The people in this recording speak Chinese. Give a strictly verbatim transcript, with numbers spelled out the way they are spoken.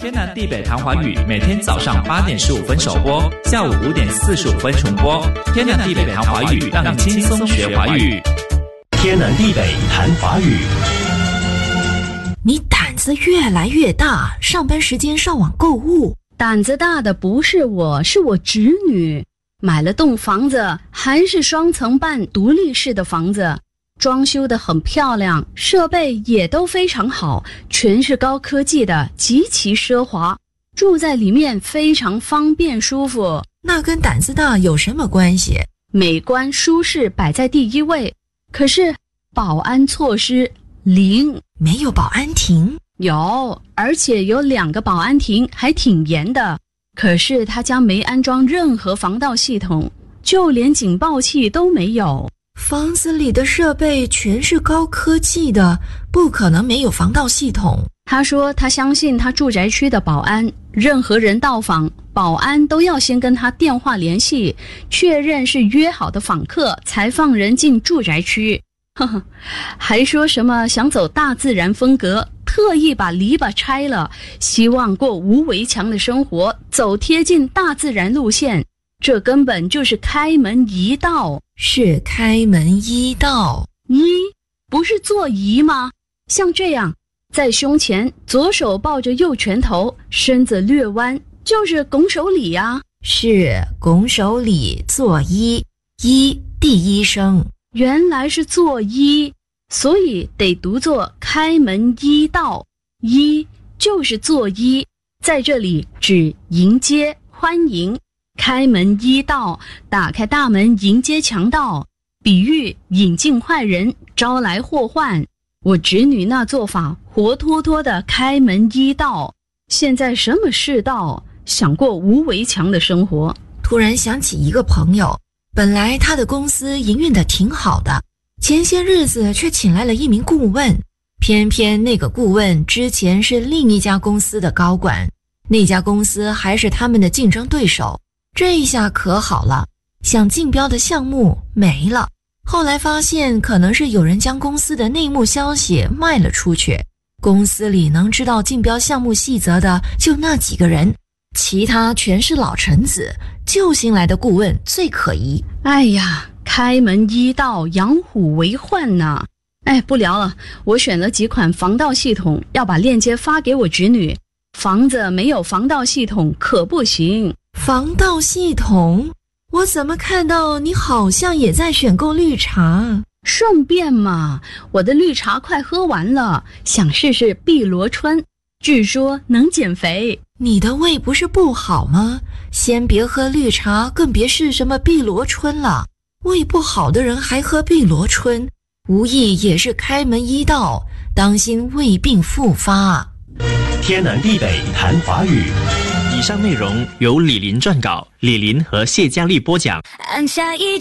天南地北谈华语，每天早上八点十五分首播，下午五点四十五分重播。天南地北谈华语，让你轻松学华语。 天南地北谈华语。 你胆子越来越大，上班时间上网购物。 胆子大的不是我，是我侄女。买了栋房子，还是双层半独立式的房子，装修得很漂亮，设备也都非常好，全是高科技的，极其奢华，住在里面非常方便舒服。 那跟胆子大有什么关系？ 美观舒适摆在第一位，可是保安措施零。 没有保安亭？ 有，而且有两个保安亭，还挺严的。可是他家没安装任何防盗系统，就连警报器都没有。 房子里的设备全是高科技的，不可能没有防盗系统。 他说他相信他住宅区的保安，任何人到访，保安都要先跟他电话联系，确认是约好的访客，才放人进住宅区。呵呵，还说什么想走大自然风格，特意把篱笆拆了，希望过无围墙的生活，走贴近大自然路线。这根本就是开门一道。 是开门一道。 一不是做揖吗？像这样在胸前，左手抱着右拳头，身子略弯，就是拱手礼呀、啊。 是拱手礼，作揖，揖第一声。 原来是作揖，所以得读作开门一道。揖就是作揖，在这里指迎接欢迎。开门一道，打开大门迎接强盗，比喻引进坏人，招来祸患。我侄女那做法活脱脱的开门一道。现在什么世道，想过无围墙的生活。 突然想起一个朋友，本来他的公司营运得挺好的，前些日子却请来了一名顾问，偏偏那个顾问之前是另一家公司的高管，那家公司还是他们的竞争对手。这一下可好了，想竞标的项目没了。后来发现可能是有人将公司的内幕消息卖了出去，公司里能知道竞标项目细则的就那几个人，其他全是老臣子，救星来的顾问最可疑。 哎呀，开门一道，养虎为患呐！哎，不聊了，我选了几款防盗系统，要把链接发给我侄女。房子没有防盗系统可不行。 防盗系统？我怎么看到你好像也在选购绿茶？ 顺便嘛，我的绿茶快喝完了，想试试碧螺春，据说能减肥。 你的胃不是不好吗？先别喝绿茶，更别试什么碧螺春了。胃不好的人还喝碧螺春，无疑也是开门一道，当心胃病复发。 天南地北谈华语。 以上内容由李林撰稿，李林和谢佳丽播讲。 按下一